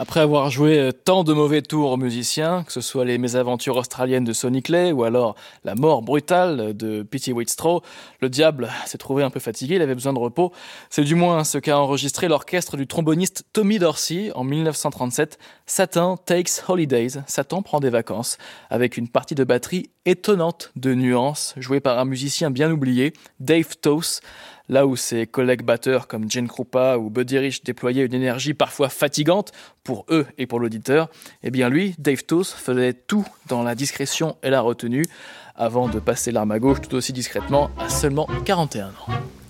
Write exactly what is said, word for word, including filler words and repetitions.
Après avoir joué tant de mauvais tours aux musiciens, que ce soit les mésaventures australiennes de Sonny Clay ou alors la mort brutale de Petey Wheatstraw, le diable s'est trouvé un peu fatigué, il avait besoin de repos. C'est du moins ce qu'a enregistré l'orchestre du tromboniste Tommy Dorsey en dix-neuf cent trente-sept. Satan Takes Holidays, Satan prend des vacances, avec une partie de batterie étonnante de nuances, jouée par un musicien bien oublié, Dave Toth. Là où ses collègues batteurs comme Gene Krupa ou Buddy Rich déployaient une énergie parfois fatigante pour eux et pour l'auditeur, eh bien lui, Dave Toth, faisait tout dans la discrétion et la retenue avant de passer l'arme à gauche tout aussi discrètement à seulement quarante et un ans.